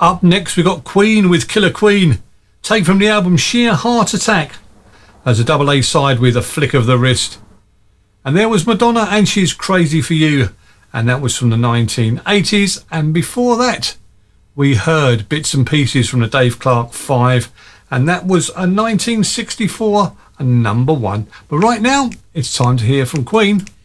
Up next we got Queen with Killer Queen, taken from the album Sheer Heart Attack as a double A side with A Flick of the Wrist. And there was Madonna and She's Crazy for You, and that was from the 1980s. And before that we heard bits and pieces from the Dave Clark 5, and that was a 1964 number one. But right now it's time to hear from Queen.